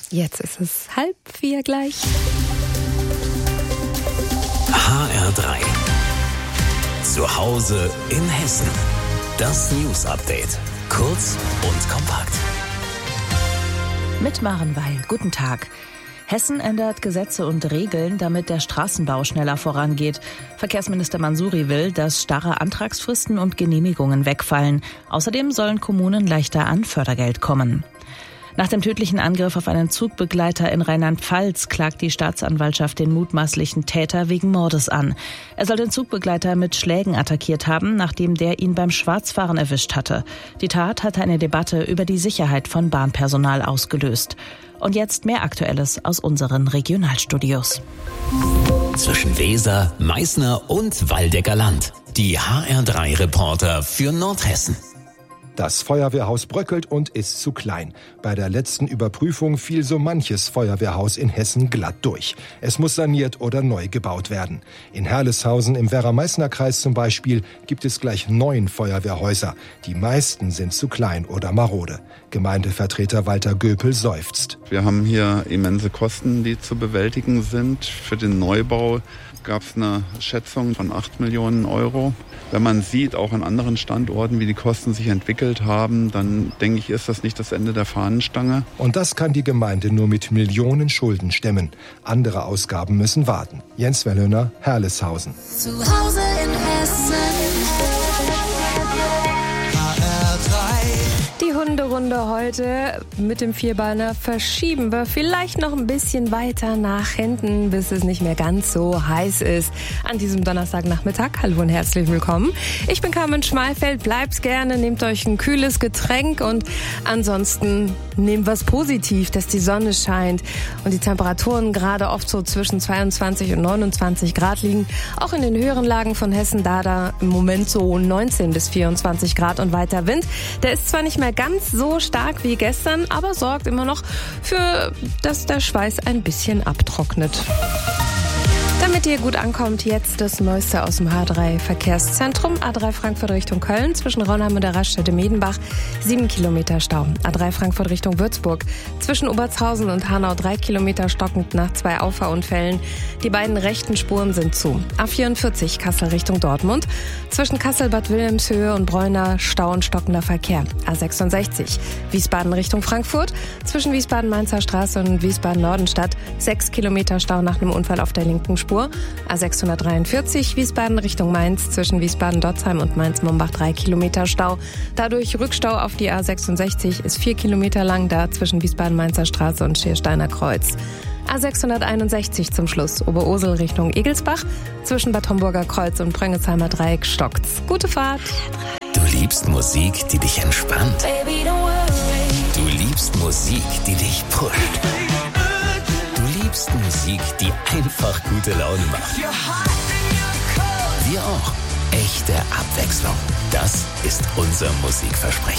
Jetzt ist es 3:30 gleich. HR3. Zu Hause in Hessen. Das News Update. Kurz und kompakt. Mit Maren Weil. Guten Tag. Hessen ändert Gesetze und Regeln, damit der Straßenbau schneller vorangeht. Verkehrsminister Mansouri will, dass starre Antragsfristen und Genehmigungen wegfallen. Außerdem sollen Kommunen leichter an Fördergeld kommen. Nach dem tödlichen Angriff auf einen Zugbegleiter in Rheinland-Pfalz klagt die Staatsanwaltschaft den mutmaßlichen Täter wegen Mordes an. Er soll den Zugbegleiter mit Schlägen attackiert haben, nachdem der ihn beim Schwarzfahren erwischt hatte. Die Tat hatte eine Debatte über die Sicherheit von Bahnpersonal ausgelöst. Und jetzt mehr Aktuelles aus unseren Regionalstudios. Zwischen Weser, Meißner und Waldecker Land. Die HR3-Reporter für Nordhessen. Das Feuerwehrhaus bröckelt und ist zu klein. Bei der letzten Überprüfung fiel so manches Feuerwehrhaus in Hessen glatt durch. Es muss saniert oder neu gebaut werden. In Herleshausen im Werra-Meißner-Kreis zum Beispiel gibt es gleich 9 Feuerwehrhäuser. Die meisten sind zu klein oder marode. Gemeindevertreter Walter Göpel seufzt. Wir haben hier immense Kosten, die zu bewältigen sind. Für den Neubau gab es eine Schätzung von 8 Millionen Euro. Wenn man sieht, auch an anderen Standorten, wie die Kosten sich entwickelt haben, dann denke ich, ist das nicht das Ende der Fahnenstange. Und das kann die Gemeinde nur mit Millionen Schulden stemmen. Andere Ausgaben müssen warten. Jens Wellöner, Herleshausen. Zu Hause in Hessen. Die Hunderunde heute mit dem Vierbeiner verschieben wir vielleicht noch ein bisschen weiter nach hinten, bis es nicht mehr ganz so heiß ist. An diesem Donnerstagnachmittag. Hallo und herzlich willkommen. Ich bin Carmen Schmalfeld. Bleibt gerne, nehmt euch ein kühles Getränk und ansonsten nehmt was positiv, dass die Sonne scheint und die Temperaturen gerade oft so zwischen 22 und 29 Grad liegen. Auch in den höheren Lagen von Hessen, da im Moment so 19 bis 24 Grad und weiter Wind. Der ist zwar nicht mehr ganz so stark wie gestern, aber sorgt immer noch für, dass der Schweiß ein bisschen abtrocknet. Damit ihr gut ankommt, jetzt das Neueste aus dem H3-Verkehrszentrum. A3 Frankfurt Richtung Köln, zwischen Raunheim und der Raststätte Medenbach, 7 Kilometer Stau. A3 Frankfurt Richtung Würzburg, zwischen Obertshausen und Hanau 3 Kilometer stockend nach 2 Auffahrunfällen. Die beiden rechten Spuren sind zu. A44 Kassel Richtung Dortmund, zwischen Kassel-Bad Wilhelmshöhe und Bräuner Stau und stockender Verkehr. A66 Wiesbaden Richtung Frankfurt, zwischen Wiesbaden-Mainzer Straße und Wiesbaden-Nordenstadt, 6 Kilometer Stau nach einem Unfall auf der linken Spur. A643 Wiesbaden Richtung Mainz, zwischen Wiesbaden-Dotzheim und Mainz-Mombach 3 Kilometer Stau. Dadurch Rückstau auf die A66 ist 4 Kilometer lang, da zwischen Wiesbaden-Mainzer Straße und Schiersteiner Kreuz. A661 zum Schluss, Oberursel Richtung Egelsbach, zwischen Bad Homburger Kreuz und Pröngelsheimer Dreieck stockt's. Gute Fahrt! Du liebst Musik, die dich entspannt. Baby, don't worry. Du liebst Musik, die dich pusht. Du liebst Musik, die einfach gute Laune macht. Wir auch. Echte Abwechslung. Das ist unser Musikversprechen.